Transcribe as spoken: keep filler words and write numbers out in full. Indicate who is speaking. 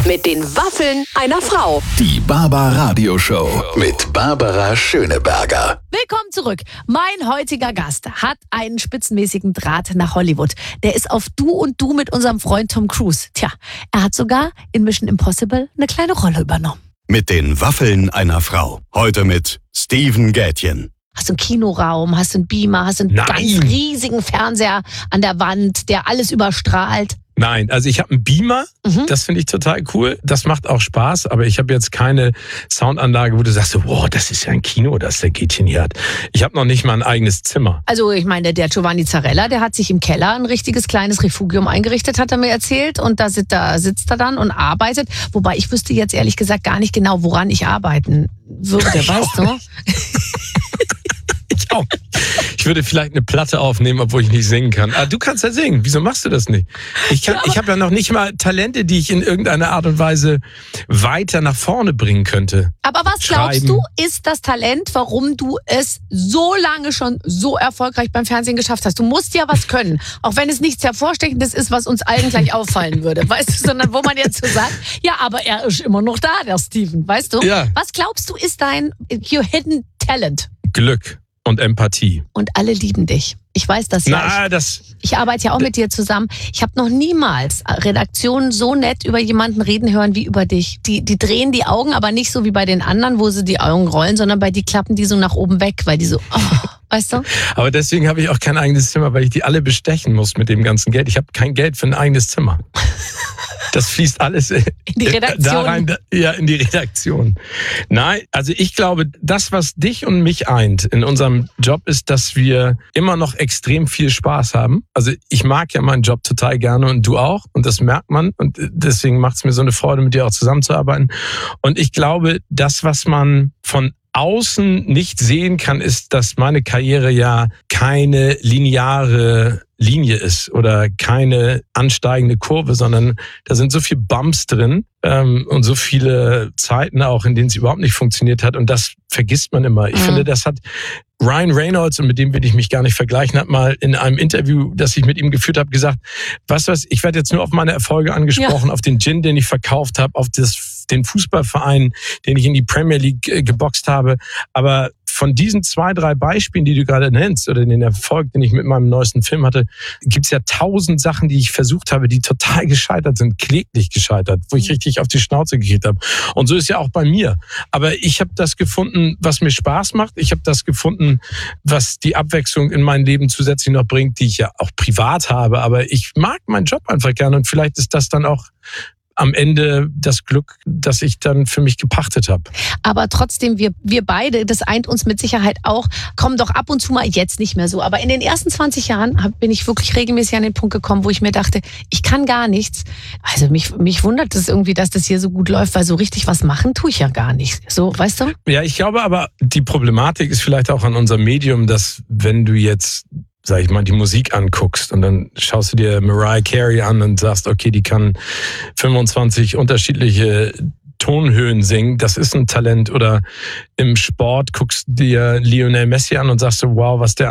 Speaker 1: Mit den Waffeln einer Frau.
Speaker 2: Die Barbara-Radio-Show mit Barbara Schöneberger.
Speaker 3: Willkommen zurück. Mein heutiger Gast hat einen spitzenmäßigen Draht nach Hollywood. Der ist auf Du und Du mit unserem Freund Tom Cruise. Tja, er hat sogar in Mission Impossible eine kleine Rolle übernommen.
Speaker 2: Mit den Waffeln einer Frau. Heute mit Steven Gätjen.
Speaker 3: Hast du einen Kinoraum, hast du einen Beamer, hast du einen
Speaker 4: Nein.
Speaker 3: ganz riesigen Fernseher an der Wand, der alles überstrahlt.
Speaker 4: Nein, also ich habe einen Beamer,
Speaker 3: Mhm.
Speaker 4: das finde ich total cool, das macht auch Spaß, aber ich habe jetzt keine Soundanlage, wo du sagst, wow, das ist ja ein Kino, das der Gätjen hier hat. Ich habe noch nicht mal ein eigenes Zimmer.
Speaker 3: Also ich meine, der Giovanni Zarella, der hat sich im Keller ein richtiges kleines Refugium eingerichtet, hat er mir erzählt. Und da, sit, da sitzt er dann und arbeitet. Wobei ich wüsste jetzt ehrlich gesagt gar nicht genau, woran ich arbeiten würde,
Speaker 4: Ich
Speaker 3: weißt du?
Speaker 4: Ich auch. Ich würde vielleicht eine Platte aufnehmen, obwohl ich nicht singen kann. Ah, du kannst ja singen. Wieso machst du das nicht? Ich kann, ich habe ja noch nicht mal Talente, die ich in irgendeiner Art und Weise weiter nach vorne bringen könnte.
Speaker 3: Aber was glaubst
Speaker 4: Schreiben.
Speaker 3: du, ist das Talent, warum du es so lange schon so erfolgreich beim Fernsehen geschafft hast? Du musst ja was können. Auch wenn es nichts Hervorstechendes ist, was uns allen gleich auffallen würde. Weißt du, sondern wo man jetzt so sagt, ja, aber er ist immer noch da, der Steven. Weißt du?
Speaker 4: Ja.
Speaker 3: Was glaubst du, ist dein your hidden talent?
Speaker 4: Glück und Empathie.
Speaker 3: Und alle lieben dich. Ich weiß das ja.
Speaker 4: Na, das...
Speaker 3: Ich, ich arbeite ja auch mit dir zusammen. Ich habe noch niemals Redaktionen so nett über jemanden reden hören wie über dich. Die, die drehen die Augen, aber nicht so wie bei den anderen, wo sie die Augen rollen, sondern bei die klappen die so nach oben weg, weil die so, oh, weißt du?
Speaker 4: Aber deswegen habe ich auch kein eigenes Zimmer, weil ich die alle bestechen muss mit dem ganzen Geld. Ich habe kein Geld für ein eigenes Zimmer. Das fließt alles in
Speaker 3: die Redaktion.
Speaker 4: Da rein, da, ja, in die Redaktion. Nein, also ich glaube, das, was dich und mich eint in unserem Job, ist, dass wir immer noch extrem viel Spaß haben. Also ich mag ja meinen Job total gerne und du auch. Und das merkt man. Und deswegen macht es mir so eine Freude, mit dir auch zusammenzuarbeiten. Und ich glaube, das, was man von außen nicht sehen kann, ist, dass meine Karriere ja keine lineare Linie ist oder keine ansteigende Kurve, sondern da sind so viele Bumps drin ähm, und so viele Zeiten auch, in denen es überhaupt nicht funktioniert hat. Und das vergisst man immer. Ich
Speaker 3: Mhm.
Speaker 4: finde, das hat Ryan Reynolds, und mit dem will ich mich gar nicht vergleichen, hat mal in einem Interview, das ich mit ihm geführt habe, gesagt, weißt du was, ich werde jetzt nur auf meine Erfolge angesprochen, ja. auf den Gin, den ich verkauft habe, auf das, den Fußballverein, den ich in die Premier League äh, geboxt habe. Aber von diesen zwei, drei Beispielen, die du gerade nennst, oder den Erfolg, den ich mit meinem neuesten Film hatte, gibt's ja tausend Sachen, die ich versucht habe, die total gescheitert sind, kläglich gescheitert, wo ich richtig auf die Schnauze gekriegt habe. Und so ist ja auch bei mir. Aber ich habe das gefunden, was mir Spaß macht. Ich habe das gefunden, was die Abwechslung in mein Leben zusätzlich noch bringt, die ich ja auch privat habe. Aber ich mag meinen Job einfach gerne und vielleicht ist das dann auch am Ende das Glück, das ich dann für mich gepachtet habe.
Speaker 3: Aber trotzdem, wir, wir beide, das eint uns mit Sicherheit auch, kommen doch ab und zu mal, jetzt nicht mehr so, aber in den ersten zwanzig Jahren hab, bin ich wirklich regelmäßig an den Punkt gekommen, wo ich mir dachte, ich kann gar nichts. Also mich, mich wundert es irgendwie, dass das hier so gut läuft, weil so richtig was machen tue ich ja gar nicht. So, weißt du?
Speaker 4: Ja, ich glaube aber, die Problematik ist vielleicht auch an unserem Medium, dass wenn du jetzt, sag ich mal, die Musik anguckst und dann schaust du dir Mariah Carey an und sagst, okay, die kann fünfundzwanzig unterschiedliche Tonhöhen singen, das ist ein Talent. Oder im Sport guckst du dir Lionel Messi an und sagst so, wow, was der